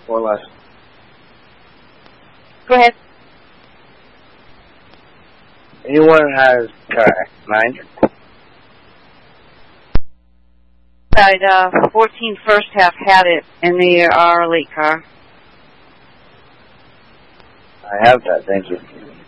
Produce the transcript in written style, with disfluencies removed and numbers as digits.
Or less. Go ahead. Anyone has car 9? Side 14 first half had it, and they are a late car. I have that, thank you.